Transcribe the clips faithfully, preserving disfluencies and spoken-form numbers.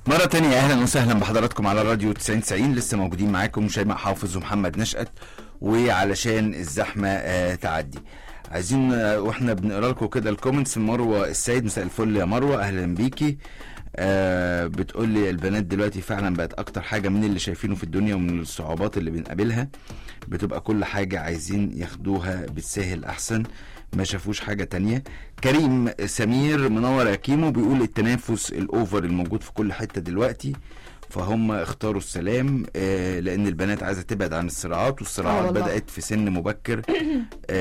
مرة تانية أهلا وسهلا بحضراتكم على راديو تسعين تسعين. لسه موجودين معاكم شيماء حافظ ومحمد نشأت. وعلشان الزحمة آه تعدي عايزين آه واحنا بنقرا لكم كده الكومنتس. مروة السيد مساء الفل يا مروة، أهلا بيكي. آه بتقول لي البنات دلوقتي فعلا بقت أكتر حاجة من اللي شايفينه في الدنيا ومن الصعوبات اللي بنقابلها، بتبقى كل حاجة عايزين ياخدوها بالسهل أحسن، ما شافوش حاجة تانية. كريم سمير منور يا كيمو بيقول التنافس الأوفر الموجود في كل حتة دلوقتي، فهم اختاروا السلام آه لأن البنات عايزة تبعد عن الصراعات، والصراعات بدأت في سن مبكر آه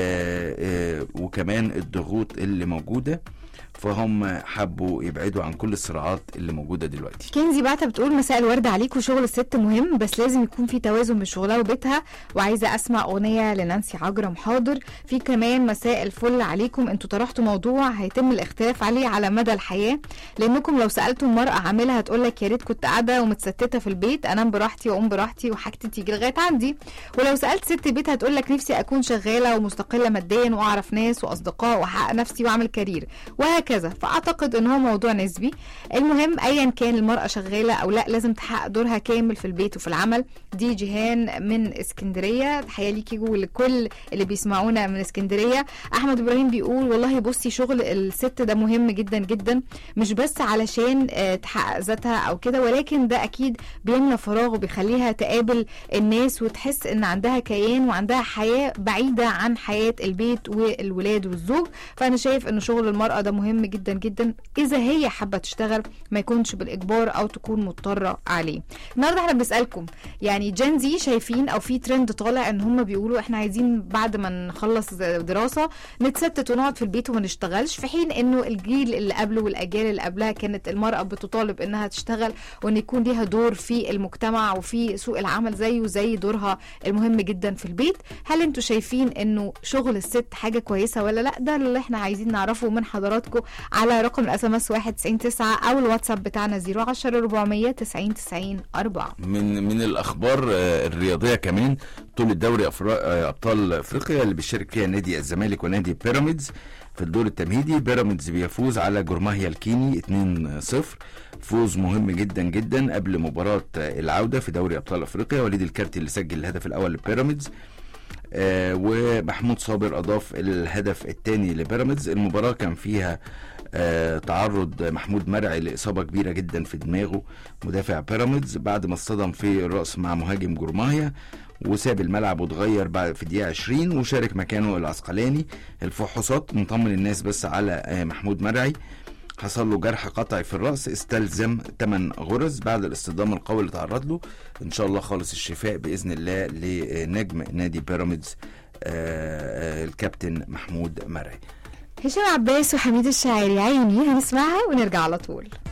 آه وكمان الضغوط اللي موجودة، فهم حبوا يبعدوا عن كل الصراعات اللي موجودة دلوقتي. كنزي بعتها بتقول مساء الورد عليكم، شغل الست مهم بس لازم يكون في توازن بين شغلها وبيتها، وعايزة اسمع اغنية لنانسي عجرم. حاضر. في كمان مساء الفل عليكم، انتوا طرحتوا موضوع هيتم الاختلاف عليه على مدى الحياة، لانكم لو سألتوا المرأة عاملها هتقولك يا ريت كنت قاعدة ومتستتة في البيت، انام براحتي واقوم براحتي وحاجتي تيجي لغاية عندي. ولو سألت ست بيت هتقولك نفسي اكون شغالة ومستقلة ماديا واعرف ناس واصدقاء واحقق نفسي واعمل كارير وهكذا. فاعتقد ان هو موضوع نسبي. المهم ايا كان المرأة شغالة او لا لازم تحقق دورها كامل في البيت وفي العمل. دي جيهان من اسكندرية، تحية ليكي ولكل اللي بيسمعونا من اسكندرية. احمد ابراهيم بيقول والله بصي شغل الست ده مهم جدا جدا، مش بس علشان تحقق ذاتها او كده، ولكن ده اكيد بيملى فراغ وبيخليها تقابل الناس وتحس ان عندها كيان وعندها حياة بعيدة عن حياة البيت والولاد والزوج. فانا شايف ان شغل المرأة ده مهم جدا جدا اذا هي حابه تشتغل، ما يكونش بالاجبار او تكون مضطره عليه. النهارده احنا بنسالكم يعني جنزي شايفين او في ترند طالع ان هم بيقولوا احنا عايزين بعد ما نخلص دراسه نتستت ونقعد في البيت وما نشتغلش، في حين انه الجيل اللي قبله والاجيال اللي قبلها كانت المراه بتطالب انها تشتغل وان يكون ليها دور في المجتمع وفي سوق العمل زيه زي دورها المهم جدا في البيت. هل انتوا شايفين انه شغل الست حاجه كويسه ولا لا؟ ده اللي احنا عايزين نعرفه من حضراتكم على رقم الاس ام اس واحد تسعين تسعة او الواتساب بتاعنا صفر عشرة أربعمية تسعين تسعين أربعة. من من الاخبار الرياضيه كمان طول الدوري ابطال افريقيا اللي بيشارك فيها نادي الزمالك ونادي بيراميدز في الدور التمهيدي. بيراميدز بيفوز على جورماهيا الكيني اتنين صفر، فوز مهم جدا جدا قبل مباراه العوده في دوري ابطال افريقيا. وليد الكارتي اللي سجل الهدف الاول لبيراميدز، آه ومحمود صابر اضاف الهدف الثاني لبيراميدز. المباراه كان فيها آه تعرض محمود مرعي لإصابة كبيرة جدا في دماغه مدافع بيراميدز بعد ما اصطدم في الرأس مع مهاجم جورماهيا، وساب الملعب واتغير بعد في الدقيقة عشرين وشارك مكانه العسقلاني. الفحوصات مطمن الناس بس على آه محمود مرعي، حصل له جرح قطعي في الرأس استلزم ثمانية غرز بعد الاصطدام القوي اللي تعرض له. ان شاء الله خالص الشفاء بإذن الله لنجم نادي بيراميدز آه آه الكابتن محمود مرعي. هشام عباس وحميد الشاعري عيني هنسمعها ونرجع على طول.